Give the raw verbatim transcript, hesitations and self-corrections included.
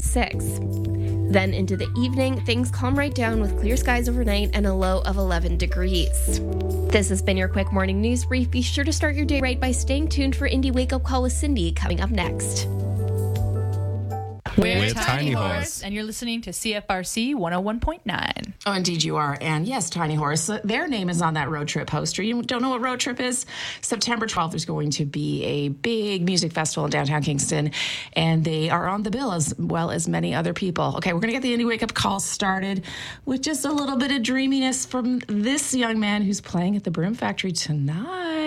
six. Then into the evening, things calm right down with clear skies overnight and a low of eleven degrees. This has been your quick morning news brief. Be sure to start your day right by staying tuned for Indie Wake Up Call with Cindy coming up next. We're With Tiny, Tiny Horse, Horse. and you're listening to C F R C one oh one point nine. Oh, indeed you are. And yes, Tiny Horse, their name is on that road trip poster. You don't know what road trip is? September twelfth, there's going to be a big music festival in downtown Kingston, and they are on the bill as well as many other people. Okay, we're going to get the Indie Wake Up Call started with just a little bit of dreaminess from this young man who's playing at the Broom Factory tonight.